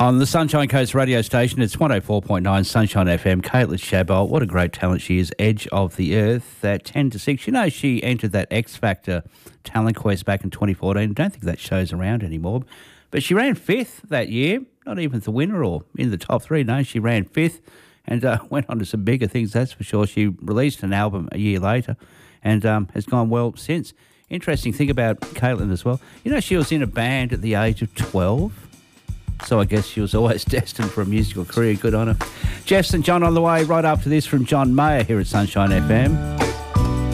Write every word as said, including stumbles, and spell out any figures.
On the Sunshine Coast radio station, it's one oh four point nine Sunshine F M. Caitlin Chabot, what a great talent she is. Edge of the Earth at ten to six. You know, she entered that X Factor talent quest back in twenty fourteen. I don't think that show's around anymore. But she ran fifth that year, not even the winner or in the top three. No, she ran fifth and uh, went on to some bigger things, that's for sure. She released an album a year later and um, has gone well since. Interesting thing about Caitlin as well, you know, she was in a band at the age of twelve. So I guess she was always destined for a musical career. Good on her. Jeff Saint John on the way right after this from John Mayer here at Sunshine F M.